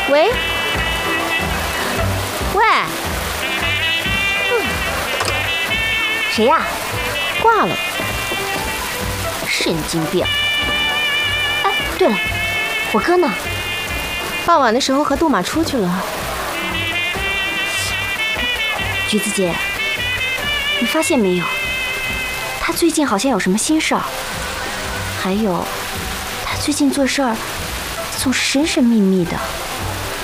喂，喂，谁呀？挂了，神经病！哎，对了，我哥呢？ 傍晚的时候和杜马出去了。 橘子姐，你发现没有？他最近好像有什么心事儿，还有，他最近做事儿总是神神秘秘的。